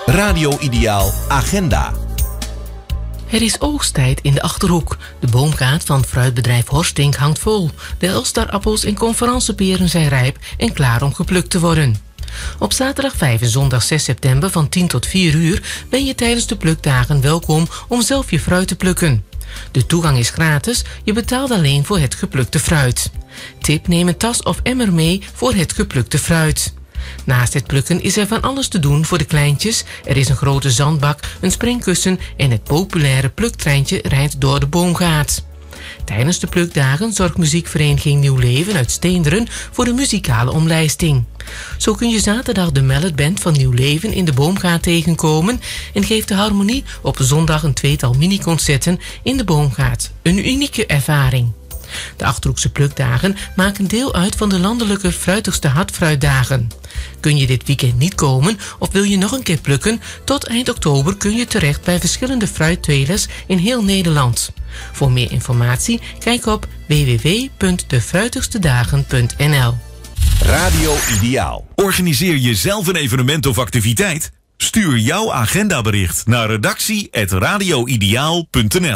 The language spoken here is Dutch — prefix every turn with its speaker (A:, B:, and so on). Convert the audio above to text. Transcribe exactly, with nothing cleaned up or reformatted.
A: Radio Ideaal Agenda.
B: Het is oogsttijd in de Achterhoek. De boomgaard van fruitbedrijf Horstink hangt vol. De Elstarappels en conferantieperen zijn rijp en klaar om geplukt te worden. Op zaterdag vijf en zondag zes september van tien tot vier uur ben je tijdens de plukdagen welkom om zelf je fruit te plukken. De toegang is gratis, je betaalt alleen voor het geplukte fruit. Tip: neem een tas of emmer mee voor het geplukte fruit. Naast het plukken is er van alles te doen voor de kleintjes. Er is een grote zandbak, een springkussen en het populaire pluktreintje rijdt door de boomgaard. Tijdens de plukdagen zorgt muziekvereniging Nieuw Leven uit Steenderen voor de muzikale omlijsting. Zo kun je zaterdag de Mallet Band van Nieuw Leven in de boomgaard tegenkomen en geeft de Harmonie op zondag een tweetal miniconcerten in de boomgaard. Een unieke ervaring. De Achterhoekse plukdagen maken deel uit van de landelijke fruitigste hartfruitdagen. Kun je dit weekend niet komen of wil je nog een keer plukken? Tot eind oktober kun je terecht bij verschillende fruittelers in heel Nederland. Voor meer informatie kijk op w w w punt de fruitigstedagen punt n l.
A: Radio Ideaal.
C: Organiseer je zelf een evenement of activiteit? Stuur jouw agendabericht naar redactie apenstaartje radio ideaal punt n l.